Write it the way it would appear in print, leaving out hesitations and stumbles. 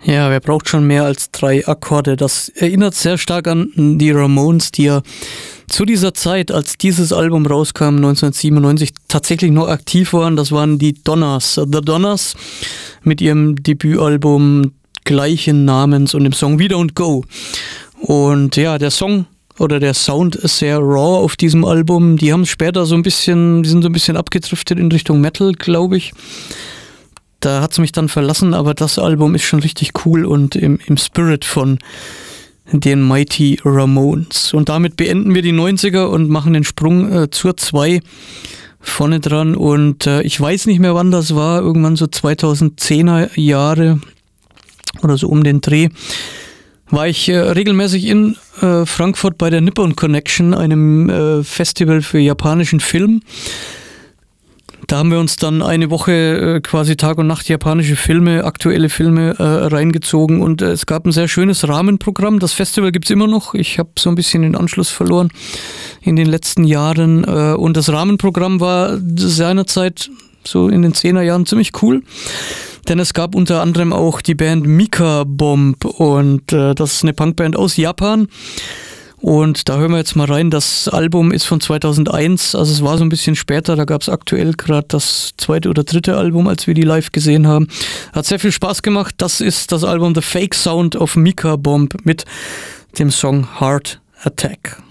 Ja, wer braucht schon mehr als 3 Akkorde? Das erinnert sehr stark an die Ramones, die ja zu dieser Zeit, als dieses Album rauskam, 1997, tatsächlich noch aktiv waren. Das waren die Donnas. The Donnas mit ihrem Debütalbum gleichen Namens und dem Song We Don't Go. Und ja, der Song oder der Sound ist sehr raw auf diesem Album. Die haben später die sind so ein bisschen abgedriftet in Richtung Metal, glaube ich. Da hat es mich dann verlassen, aber das Album ist schon richtig cool und im Spirit von den Mighty Ramones. Und damit beenden wir die 90er und machen den Sprung zur 2 vorne dran. Und ich weiß nicht mehr, wann das war, irgendwann so 2010er Jahre oder so um den Dreh, war ich regelmäßig in Frankfurt bei der Nippon Connection, einem Festival für japanischen Film. Da haben wir uns dann eine Woche quasi Tag und Nacht japanische Filme, aktuelle Filme reingezogen und es gab ein sehr schönes Rahmenprogramm. Das Festival gibt's immer noch. Ich habe so ein bisschen den Anschluss verloren in den letzten Jahren und das Rahmenprogramm war seinerzeit so in den 10er Jahren ziemlich cool. Denn es gab unter anderem auch die Band Mika Bomb und das ist eine Punkband aus Japan. Und da hören wir jetzt mal rein. Das Album ist von 2001, also es war so ein bisschen später, da gab es aktuell gerade das 2. oder 3. Album, als wir die live gesehen haben. Hat sehr viel Spaß gemacht. Das ist das Album The Fake Sound of Mika Bomb mit dem Song Heart Attack.